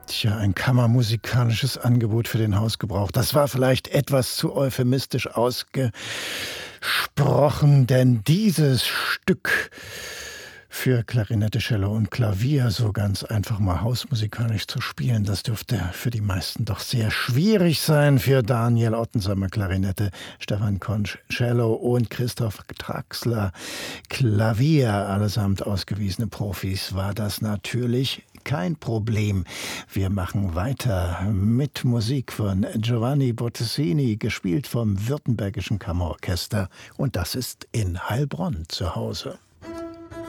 Tja, ein kammermusikalisches Angebot für den Hausgebrauch. Das war vielleicht etwas zu euphemistisch ausgesprochen, denn dieses Stück für Klarinette, Cello und Klavier so ganz einfach mal hausmusikalisch zu spielen, das dürfte für die meisten doch sehr schwierig sein. Für Daniel Ottensammer Klarinette, Stefan Konsch Cello und Christoph Traxler Klavier, allesamt ausgewiesene Profis, war das natürlich kein Problem. Wir machen weiter mit Musik von Giovanni Bottesini, gespielt vom Württembergischen Kammerorchester, und das ist in Heilbronn zu Hause.